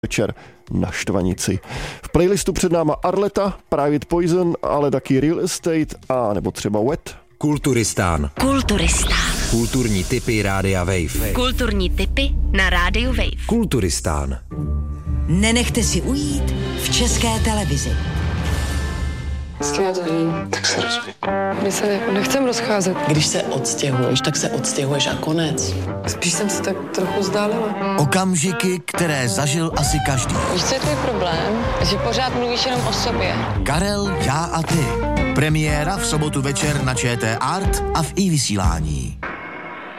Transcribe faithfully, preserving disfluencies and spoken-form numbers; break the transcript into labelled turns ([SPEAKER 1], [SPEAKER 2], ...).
[SPEAKER 1] večer na Štvanici. V playlistu před náma Arleta, Private Poison, ale taky Real Estate a nebo třeba Wet.
[SPEAKER 2] Kulturistán.
[SPEAKER 3] Kulturistán.
[SPEAKER 2] Kulturní tipy Rádia Wave.
[SPEAKER 3] Kulturní tipy na Rádiu Wave.
[SPEAKER 2] Kulturistán.
[SPEAKER 4] Nenechte si ujít v České televizi.
[SPEAKER 5] S kým je to jiný?
[SPEAKER 6] Tak se rozumí.
[SPEAKER 5] My se jako nechcem rozcházet.
[SPEAKER 7] Když se odstěhuješ, tak se odstěhuješ a konec.
[SPEAKER 5] Spíš jsem se tak trochu vzdálila.
[SPEAKER 8] Okamžiky, které zažil asi každý.
[SPEAKER 9] Víš, co je tvůj problém? Že pořád mluvíš jenom o sobě.
[SPEAKER 8] Karel, já a ty. Premiéra v sobotu večer na ČT Art a v iVysílání.